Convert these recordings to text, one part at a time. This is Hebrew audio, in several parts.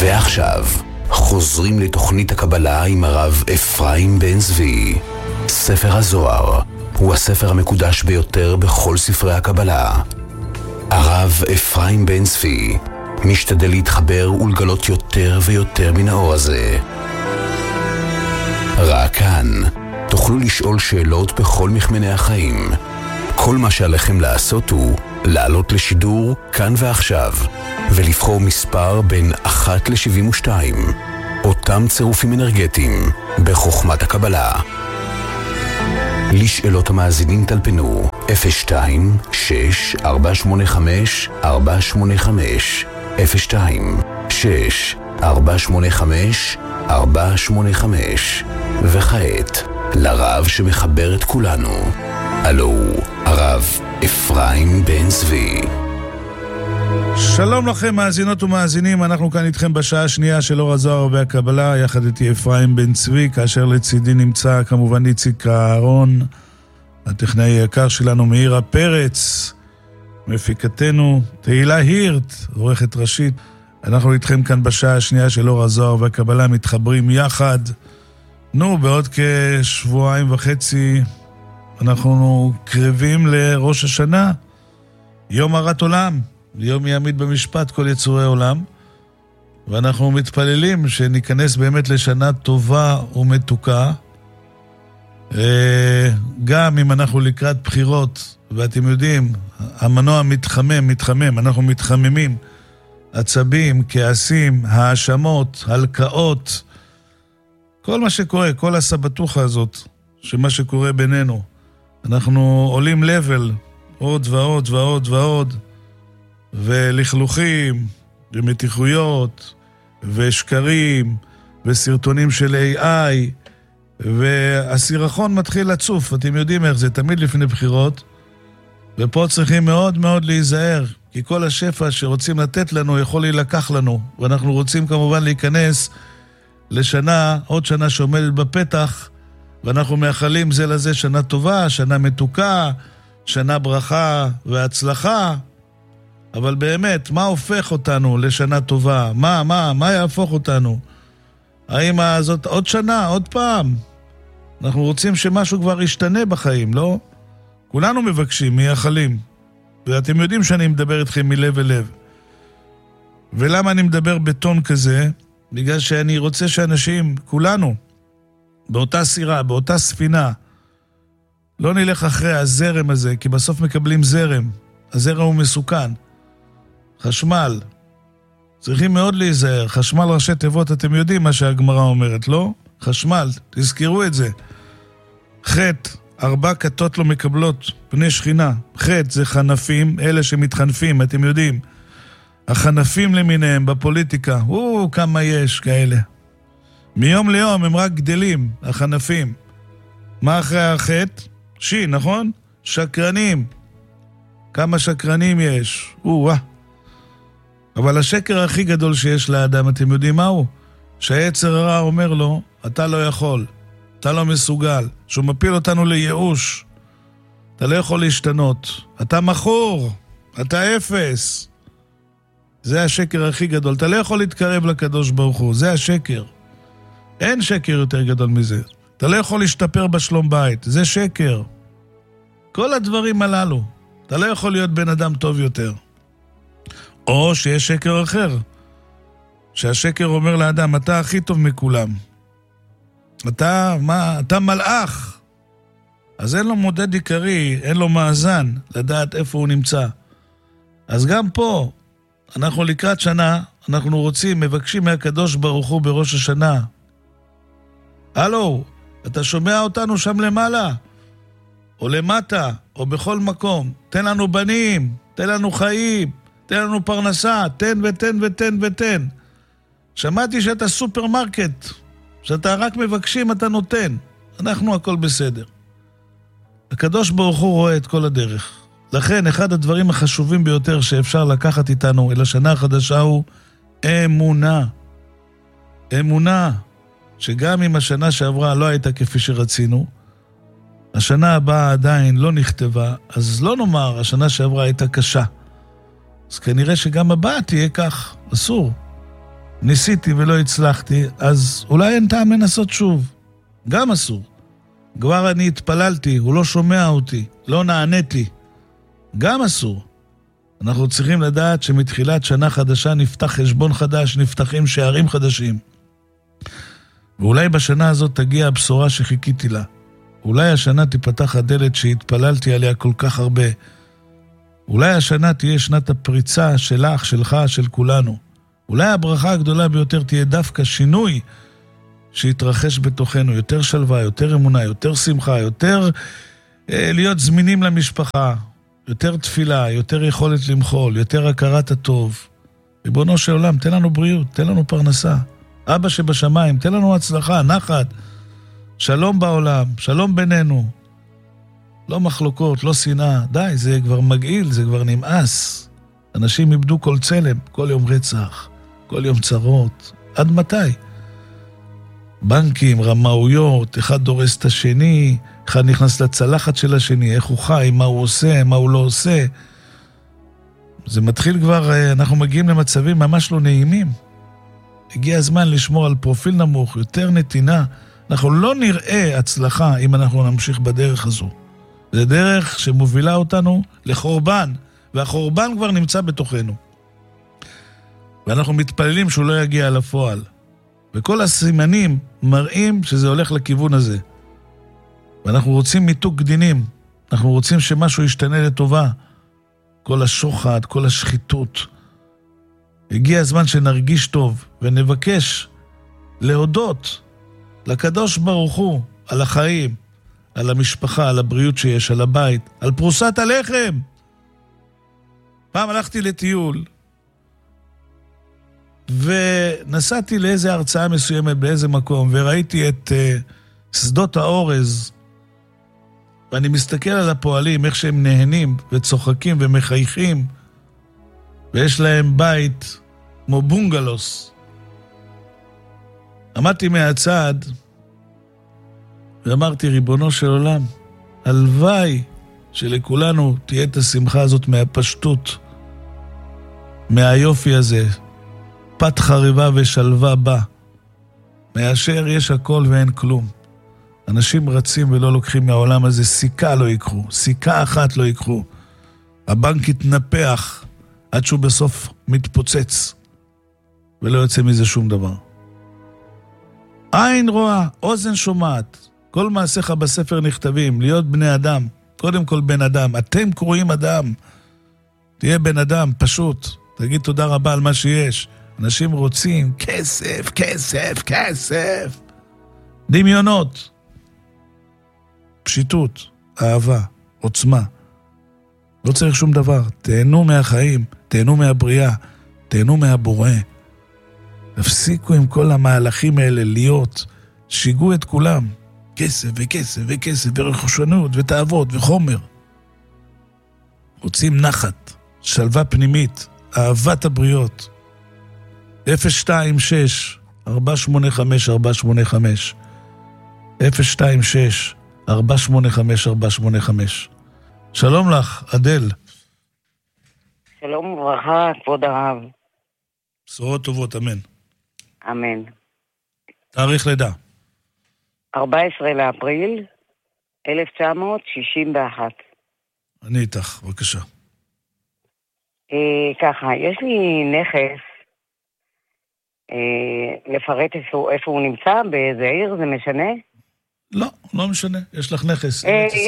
ועכשיו, חוזרים לתוכנית הקבלה עם הרב אפרים בן צבי. ספר הזוהר הוא הספר המקודש ביותר בכל ספרי הקבלה. הרב אפרים בן צבי משתדל להתחבר ולגלות יותר ויותר מן האור הזה. רק כאן תוכלו לשאול שאלות בכל מכמני החיים. כל מה שעליכם לעשות הוא לעלות לשידור כאן ועכשיו ולבחור מספר בין 1 ל-72, אותם צירופים אנרגטיים בחוכמת הקבלה. לשאלות המאזינים תלפנו 02-6-485-485 02-6-485-485. וכעת לרב שמחבר את כולנו, הלו הרב אפרים בן צבי. שלום לכם מאזינות ומאזינים, אנחנו כאן איתכם בשעה השנייה של אור הזוהר והקבלה, יחד איתי אפרים בן צבי, כאשר לצידי נמצא כמובן איציק אהרון, הטכנאי היקר שלנו מאירה פרץ, מפיקתנו תהילה הירט, עורכת ראשית. אנחנו איתכם כאן בשעה השנייה של אור הזוהר והקבלה, מתחברים יחד. בעוד כשבועיים וחצי אנחנו קרבים לראש השנה, יום הרת עולם, יום יעמיד במשפט כל יצורי עולם, ואנחנו מתפללים שניכנס באמת לשנה טובה ומתוקה, גם אם אנחנו לקראת בחירות, ואתם יודעים, המנוע מתחמם, אנחנו מתחממים, עצבים, כעסים, האשמות, הלקאות, כל מה שקורה, כל הסבטוחה הזאת, שמה שקורה בינינו, אנחנו עולים לבל, עוד ועוד ועוד ועוד, ולכלוכים, ומתיחויות, ושקרים, וסרטונים של AI, והסירחון מתחיל לצוף, אתם יודעים איך זה, תמיד לפני בחירות, ופה צריכים מאוד מאוד להיזהר, כי כל השפע שרוצים לתת לנו יכול להילקח לנו, ואנחנו רוצים כמובן להיכנס לשנה, עוד שנה שעומדת בפתח, ואנחנו מאחלים זה לזה שנה טובה, שנה מתוקה, שנה ברכה והצלחה, אבל באמת, מה הופך אותנו לשנה טובה? מה יהפוך אותנו? האם הזאת עוד שנה, עוד פעם? אנחנו רוצים שמשהו כבר ישתנה בחיים, לא? כולנו מבקשים, מייחלים. ואתם יודעים שאני מדבר איתכם מלב אל לב. ולמה אני מדבר בטון כזה? בגלל שאני רוצה שאנשים, כולנו, באותה סירה, באותה ספינה, לא נלך אחרי הזרם הזה, כי בסוף מקבלים זרם. הזרם הוא מסוכן. חשמל. צריכים מאוד להיזהר. חשמל ראשי תיבות, אתם יודעים מה שהגמרא אומרת, לא? חשמל, תזכרו את זה. חטא, 4 כתות לא מקבלות פני שכינה. חטא זה חנפים, אלה שמתחנפים, אתם יודעים. החנפים למיניהם בפוליטיקה, כמה יש כאלה. מיום ליום הם רק גדלים, החנפים. מה אחרי החטא? נכון? שקרנים. כמה שקרנים יש? אבל השקר הכי גדול שיש לאדם, אתם יודעים מהו? שהיצר הרע אומר לו, אתה לא יכול, אתה לא מסוגל, שהוא מפיל אותנו לייאוש, אתה לא יכול להשתנות, אתה מכור, אתה אפס. זה השקר הכי גדול, אתה לא יכול להתקרב לקדוש ברוך הוא, זה השקר. אין שקר יותר גדול מזה. אתה לא יכול להשתפר בשלום בית, זה שקר. כל הדברים הללו, אתה לא יכול להיות בן אדם טוב יותר. או שיש שקר אחר, שהשקר אומר לאדם, אתה הכי טוב מכולם. אתה מלאך. אז אין לו מודד עיקרי, אין לו מאזן, לדעת איפה הוא נמצא. אז גם פה, אנחנו לקראת שנה, אנחנו רוצים, מבקשים מהקדוש ברוך הוא בראש השנה. הלו, אתה שומע אותנו שם למעלה? או למטה, או בכל מקום. תן לנו בנים, תן לנו חיים, תן לנו פרנסה, תן ותן ותן ותן. שמעתי שאתה סופרמרקט, שאתה רק מבקשים, אתה נותן. אנחנו הכל בסדר. הקדוש ברוך הוא רואה את כל הדרך. לכן, אחד הדברים החשובים ביותר שאפשר לקחת איתנו אל השנה החדשה הוא אמונה. אמונה, שגם אם השנה שעברה לא הייתה כפי שרצינו, השנה הבאה עדיין לא נכתבה, אז לא נאמר, השנה שעברה הייתה קשה. אז כנראה שגם הבאה תהיה כך, אסור. ניסיתי ולא הצלחתי, אז אולי אין טעם לנסות שוב. גם אסור. כבר אני התפללתי, הוא לא שומע אותי, לא נעניתי. גם אסור. אנחנו צריכים לדעת שמתחילת שנה חדשה נפתח חשבון חדש, נפתחים שערים חדשים. ואולי בשנה הזאת תגיע הבשורה שחיכיתי לה. אולי השנה תיפתח הדלת שהתפללתי עליה כל כך הרבה. אולי השנה תהיה שנת הפריצה שלך, שלך, של כולנו. אולי הברכה הגדולה ביותר תהיה דווקא שינוי שיתרחש בתוכנו, יותר שלווה, יותר אמונה, יותר שמחה, יותר להיות זמינים למשפחה, יותר תפילה, יותר יכולת למחול, יותר הכרת הטוב. ריבונו של עולם, תן לנו בריאות, תן לנו פרנסה. אבא שבשמיים, תן לנו הצלחה, נחת, שלום בעולם, שלום בינינו. לא מחלוקות, לא שנאה. די, זה כבר מגעיל, זה כבר נמאס. אנשים איבדו כל צלם, כל יום רצח, כל יום צרות. עד מתי? בנקים, רמאויות, אחד דורס את השני, אחד נכנס לצלחת של השני, איך הוא חי, מה הוא עושה, מה הוא לא עושה. זה מתחיל כבר, אנחנו מגיעים למצבים ממש לא נעימים. הגיע הזמן לשמור על פרופיל נמוך, יותר נתינה. אנחנו לא נראה הצלחה אם אנחנו נמשיך בדרך הזו. זה דרך שמובילה אותנו לחורבן, והחורבן כבר נמצא בתוכנו. ואנחנו מתפללים שהוא לא יגיע לפועל. וכל הסימנים מראים שזה הולך לכיוון הזה. ואנחנו רוצים מיתוק דינים. אנחנו רוצים שמשהו ישתנה לטובה. כל השוחד, כל השחיתות. הגיע הזמן שנרגיש טוב ונבקש להודות לקדוש ברוך הוא על החיים, על המשפחה, על הבריאות שיש, על הבית, על פרוסת הלחם. פעם הלכתי לטיול ונסעתי לאיזה הרצאה מסוימת באיזה מקום וראיתי את שדות האורז ואני מסתכל על הפועלים איך שהם נהנים וצוחקים ומחייכים ויש להם בית כמו בונגלוס. עמדתי מהצד ואמרתי, ריבונו של עולם, הלוואי שלכולנו תהיה את השמחה הזאת מהפשטות, מהיופי הזה, פת חריבה ושלווה בה, מאשר יש הכל ואין כלום. אנשים רצים ולא לוקחים מהעולם הזה, סיכה לא ייקחו, סיכה אחת לא ייקחו. הבנק יתנפח עד שהוא בסוף מתפוצץ, ולא יוצא מזה שום דבר. עין רואה, אוזן שומעת, כל מעשיך בספר נכתבים, להיות בני אדם, קודם כל בן אדם, אתם קוראים אדם, תהיה בן אדם, פשוט, תגיד תודה רבה על מה שיש. אנשים רוצים כסף, כסף, כסף, דמיונות, פשיטות, אהבה, עוצמה. לא צריך שום דבר, תהנו מהחיים, תהנו מהבריאה, תהנו מהבורא. תפסיקו עם כל המהלכים האלה להיות, שיגעו את כולם. כסף וכסף וכסף ורכושנות ותאוות וחומר. רוצים נחת, שלווה פנימית, אהבת הבריות. 026 485 485 026 485 485. שלום לך, אדל. שלום וברכה, כבוד הרב. בשורות טובות, אמן. אמן. תאריך לידה. 14 לאפריל 1961. אני איתך, בבקשה. ככה, יש לי נכס, לפרט איפה הוא נמצא, באיזה עיר, זה משנה? לא, לא משנה, יש לך נכס.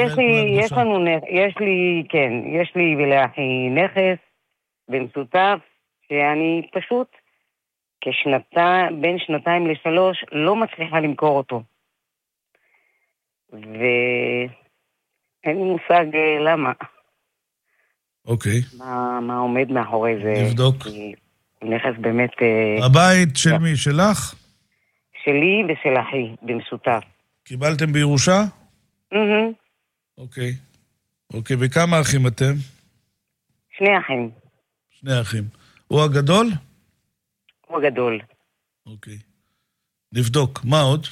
יש לי ולאחי נכס במשותף, שאני פשוט בין 2 ל3 לא מצליחה למכור אותו. ואין לי מושג למה. אוקיי. מה עומד מאחורי זה. נבדוק. נכס באמת... הבית של מי? שלך? שלי ושל אחי, במשותף. קיבלתם בירושה? אוקיי. אוקיי, וכמה אחים אתם? 2 אחים. 2 אחים. הוא הגדול? הוא הגדול. אוקיי. נבדוק. מה עוד?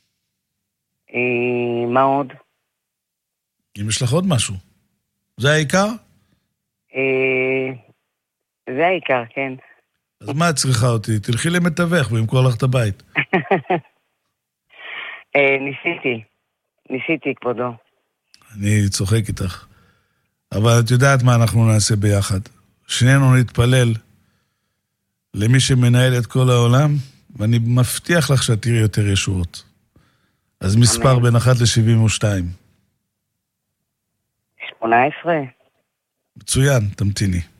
מה עוד? אם יש לך עוד משהו. זה העיקר? זה העיקר, כן. אז מה את צריכה אותי? תלכי למתווך וימכור לך את הבית. ניסיתי, כבודו. אני צוחק איתך. אבל את יודעת מה אנחנו נעשה ביחד. שנינו נתפלל למי שמנהל את כל העולם, ואני מבטיח לך שאת תראי יותר ישועות. אז מספר בין 1 ל-72. 18? מצוין, תמתיני.